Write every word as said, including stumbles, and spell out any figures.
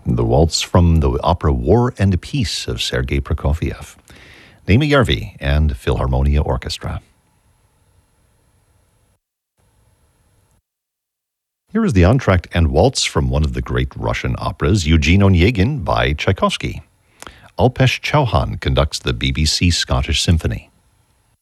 the waltz from the opera War and Peace of Sergei Prokofiev, Naima Järvi and Philharmonia Orchestra. Here is the entr'acte and waltz from one of the great Russian operas, Eugene Onegin by Tchaikovsky. Alpesh Chauhan conducts the B B C Scottish Symphony.